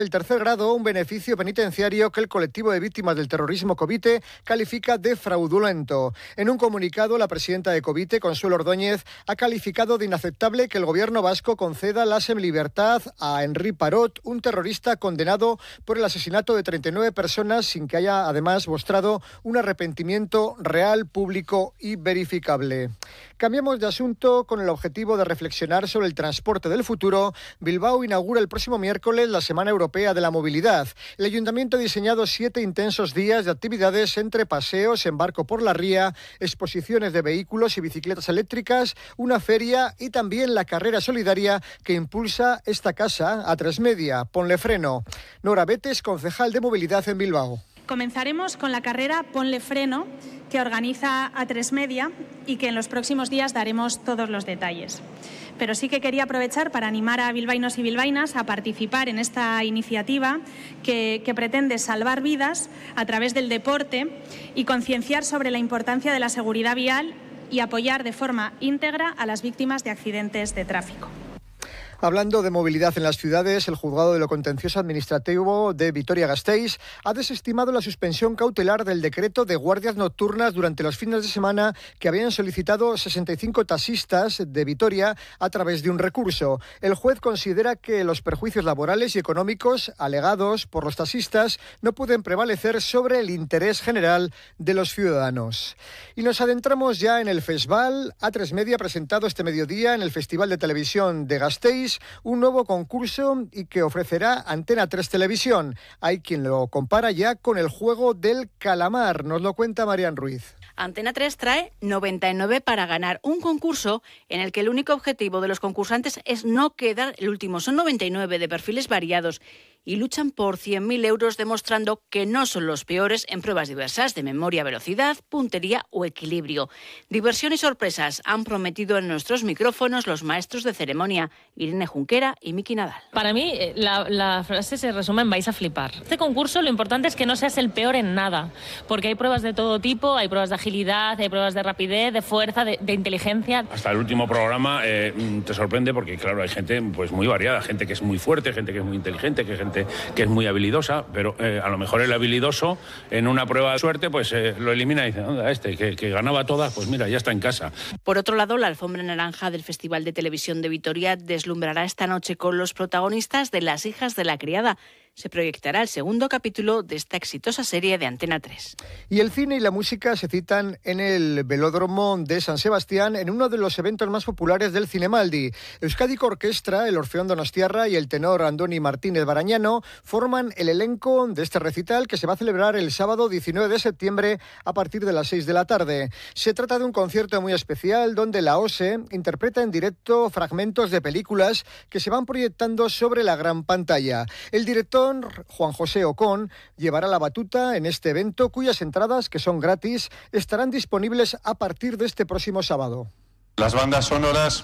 El tercer grado, un beneficio penitenciario que el colectivo de víctimas del terrorismo Covite califica de fraudulento. En un comunicado, la presidenta de Covite, Consuelo Ordóñez, ha calificado de inaceptable que el gobierno vasco conceda la semilibertad a Henri Parot, un terrorista condenado por el asesinato de 39 personas sin que haya además mostrado un arrepentimiento real, público y verificable. Cambiamos de asunto. Con el objetivo de reflexionar sobre el transporte del futuro, Bilbao inaugura el próximo miércoles la Semana Europea de la Movilidad. El Ayuntamiento ha diseñado 7 intensos días de actividades entre paseos en barco por la ría, exposiciones de vehículos y bicicletas eléctricas, una feria y también la carrera solidaria que impulsa esta casa, Atresmedia. Ponle freno. Nora Betes, concejal de Movilidad en Bilbao. Comenzaremos con la carrera Ponle Freno, que organiza Atresmedia y que en los próximos días daremos todos los detalles. Pero sí que quería aprovechar para animar a bilbaínos y bilbaínas a participar en esta iniciativa que pretende salvar vidas a través del deporte y concienciar sobre la importancia de la seguridad vial y apoyar de forma íntegra a las víctimas de accidentes de tráfico. Hablando de movilidad en las ciudades, el Juzgado de lo Contencioso Administrativo de Vitoria-Gasteiz ha desestimado la suspensión cautelar del decreto de guardias nocturnas durante los fines de semana que habían solicitado 65 taxistas de Vitoria a través de un recurso. El juez considera que los perjuicios laborales y económicos alegados por los taxistas no pueden prevalecer sobre el interés general de los ciudadanos. Y nos adentramos ya en el festival. Atresmedia ha presentado este mediodía en el Festival de Televisión de Gasteiz un nuevo concurso y que ofrecerá Antena 3 Televisión. Hay quien lo compara ya con el juego del calamar. Nos lo cuenta Marian Ruiz. Antena 3 trae 99 para ganar, un concurso en el que el único objetivo de los concursantes es no quedar el último. Son 99 de perfiles variados y luchan por 100.000 euros demostrando que no son los peores en pruebas diversas de memoria, velocidad, puntería o equilibrio. Diversión y sorpresas han prometido en nuestros micrófonos los maestros de ceremonia, Irene Junquera y Miki Nadal. Para mí la frase se resume en vais a flipar. Este concurso lo importante es que no seas el peor en nada, porque hay pruebas de todo tipo, hay pruebas de agilidad, hay pruebas de rapidez, de fuerza, de inteligencia. Hasta el último programa te sorprende porque claro, hay gente pues muy variada, gente que es muy fuerte, gente que es muy inteligente, gente que es muy habilidosa, pero a lo mejor el habilidoso en una prueba de suerte pues lo elimina y dice, anda, que ganaba todas, pues mira, ya está en casa. Por otro lado, la alfombra naranja del Festival de Televisión de Vitoria deslumbrará esta noche con los protagonistas de Las hijas de la criada. Se proyectará el segundo capítulo de esta exitosa serie de Antena 3. Y el cine y la música se citan en el Velódromo de San Sebastián en uno de los eventos más populares del Cinemaldi. Euskadiko Orquestra, el Orfeón Donostiarra y el tenor Andoni Martínez Barañano forman el elenco de este recital que se va a celebrar el sábado 19 de septiembre a partir de las 6 de la tarde. Se trata de un concierto muy especial donde la OSE interpreta en directo fragmentos de películas que se van proyectando sobre la gran pantalla. El director Juan José Ocón llevará la batuta en este evento cuyas entradas, que son gratis, estarán disponibles a partir de este próximo sábado. Las bandas sonoras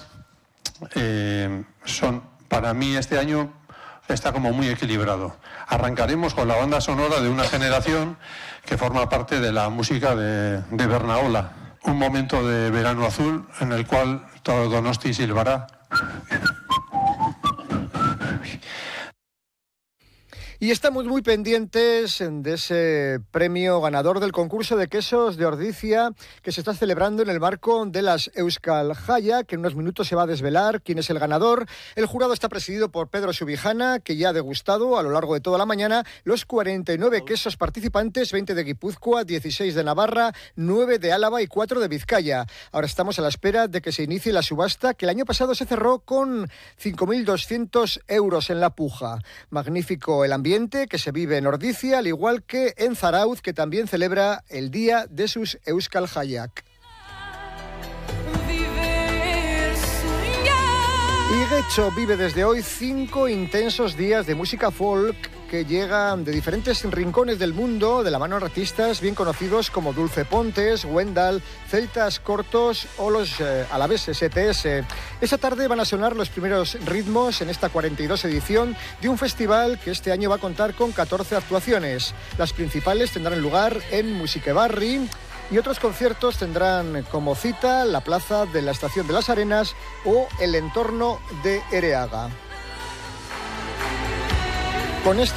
son, para mí este año está como muy equilibrado. Arrancaremos con la banda sonora de una generación que forma parte de la música de Bernaola. Un momento de verano azul en el cual todo Donosti silbará. Y estamos muy pendientes de ese premio ganador del concurso de quesos de Ordizia que se está celebrando en el marco de las Euskal Jaya, que en unos minutos se va a desvelar quién es el ganador. El jurado está presidido por Pedro Subijana, que ya ha degustado a lo largo de toda la mañana los 49 quesos participantes, 20 de Guipúzcoa, 16 de Navarra, 9 de Álava y 4 de Vizcaya. Ahora estamos a la espera de que se inicie la subasta, que el año pasado se cerró con 5.200 euros en la puja. Magnífico el ambiente que se vive en Ordizia, al igual que en Zarauz, que también celebra el día de sus Euskal Jayak. Y Getxo vive desde hoy 5 intensos días de música folk que llegan de diferentes rincones del mundo de la mano de artistas bien conocidos como Dulce Pontes, Wendal, Celtas Cortos o los alaveses STS. Esta tarde van a sonar los primeros ritmos en esta 42 edición de un festival que este año va a contar con 14 actuaciones. Las principales tendrán lugar en Musikebarri, y otros conciertos tendrán como cita la plaza de la Estación de las Arenas o el entorno de Ereaga. Con esta